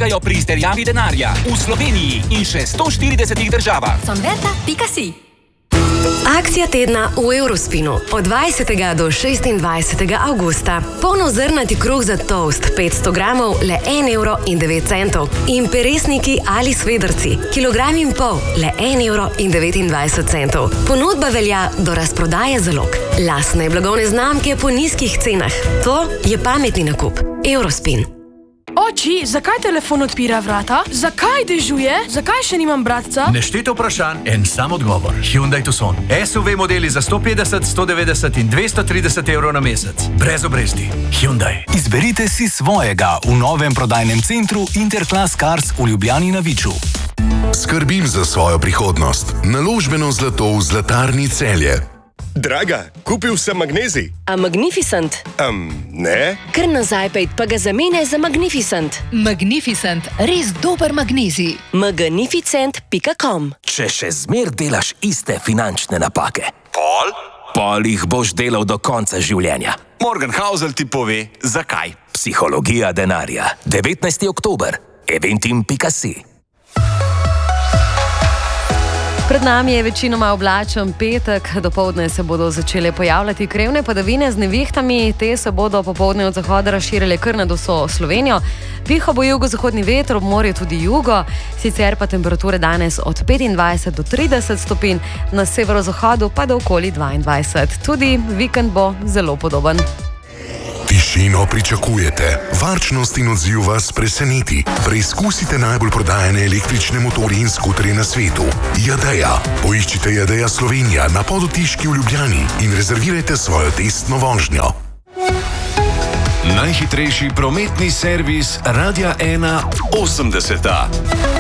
pomagajo pri izterjavi denarja v Sloveniji in še 140 državah. Sonverta.si. Akcija tedna v Eurospinu od 20. do 26. avgusta. Polnozrnati kruh za toast 500 gramov le 1,09 € in peresniki ali svedrci kilogram in pol le 1,29 €. Ponudba velja do razprodaje zalog. Lastne blagovne znamke po nizkih cenah. To je pametni nakup. Eurospin. Oči, zakaj telefon odpira vrata? Zakaj dežuje? Zakaj še nimam bratca? Nešteto vprašanj, en sam odgovor. Hyundai Tucson. SUV modeli za 150, 190 in 230 € na mesec. Brez obresti. Hyundai. Izberite si svojega v novem prodajnem centru Interclass Cars v Ljubljani na Viču. Skrbim za svojo prihodnost. Naložbeno zlato v Zlatarni Celje. Draga, kupil sem magnezij. A Magnificent? Ne. Kar nazaj pejt pa ga zamenjaj za Magnificent. Magnificent, res dober magnezij. Magnificent.com. Če še zmer delaš iste finančne napake, pol jih boš delal do konca življenja. Morgan Housel ti pove, zakaj. Psihologija denarja. 19. oktober. Eventim.si. Pred nami je večinoma oblačen petek, dopoldne se bodo začele pojavljati krevne padavine z nevihtami, te se bodo popoldne od zahoda razširile kar nad vso Slovenijo. Pihal bo jugozahodni veter, ob morju tudi jugo, sicer pa temperature danes od 25 do 30 stopinj, na severozahodu pa do okoli 22. Tudi vikend bo zelo podoben. Tišino pričakujete, varčnost in odziv vas preseneti. Preizkusite najbolj prodajane električne motorje in skuterje na svetu. Jadeja. Poiščite Jadeja Slovenija na Podotiški v Ljubljani in rezervirajte svojo testno vožnjo. Najhitrejši prometni servis Radia 1 80.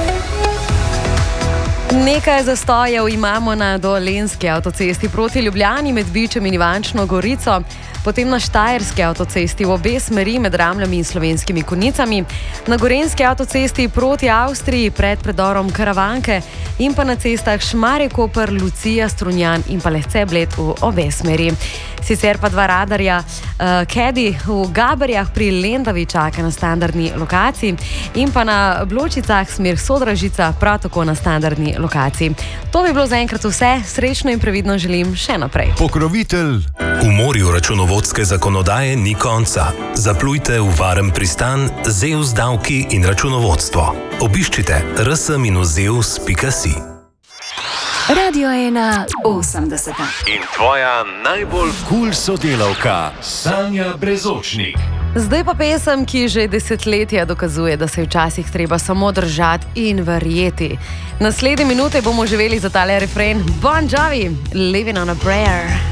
Nekaj zastojev imamo na Dolenjski avtocesti proti Ljubljani med Bičem in Ivančno Gorico, potem na Štajerski avtocesti v obe smeri med Ramljami in Slovenskimi Konjicami, na Gorenjski avtocesti proti Avstriji pred predorom Karavanke in pa na cestah Šmarje-Koper, Lucija, Strunjan in pa Lesce Bled v obe smeri. Sicer pa dva radarja Kedi v Gaberjah pri Lendavi čaka na standardni lokaciji in pa na Bločicah smer Sodražica prav tako na standardni lokaciji. To bi bilo zaenkrat vse, srečno in previdno želim še naprej. Pokrovitelj. V morju računovodske zakonodaje ni konca. Zaplujte v varen pristan ZEUS davki in računovodstvo. Obiščite rs-zeus.si. Radio 1 80. In tvoja najbolj cool sodelavka, Sanja Brezočnik. Zdaj pa pesem, ki že desetletja dokazuje, da se je včasih treba samo držati in verjeti. Naslednje minute bomo živeli za tale refren Bon Jovi, Living on a Prayer.